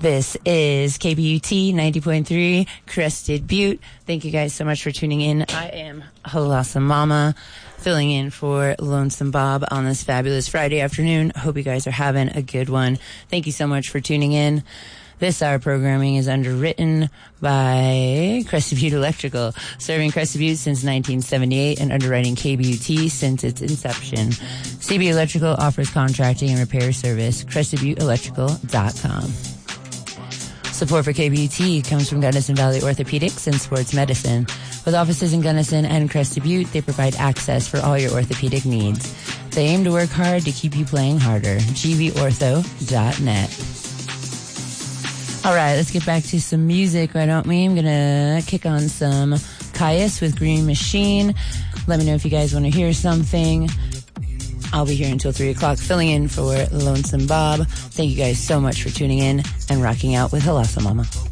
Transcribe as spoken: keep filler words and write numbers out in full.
This is K B U T ninety point three, Crested Butte. Thank you guys so much for tuning in. I am Halasa Mama, filling in for Lonesome Bob on this fabulous Friday afternoon. Hope you guys are having a good one. Thank you so much for tuning in. This hour programming is underwritten by Crested Butte Electrical, serving Crested Butte since nineteen seventy-eight and underwriting K B U T since its inception. C B Electrical offers contracting and repair service. Crested Butte Electrical dot com. Support for K B U T comes from Gunnison Valley Orthopedics and Sports Medicine. With offices in Gunnison and Crested Butte, they provide access for all your orthopedic needs. They aim to work hard to keep you playing harder. G V ortho dot net. All right, let's get back to some music, why don't we? I'm going to kick on some Caius with Green Machine. Let me know if you guys want to hear something. I'll be here until three o'clock, filling in for Lonesome Bob. Thank you guys so much for tuning in and rocking out with Halasa Mama.